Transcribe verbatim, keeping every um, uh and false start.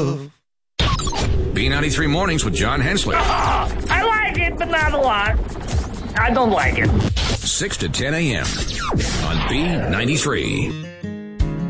love. B ninety-three Mornings with John Hensley. Oh, I like it, but not a lot. I don't like it. six to ten a.m. on B ninety-three.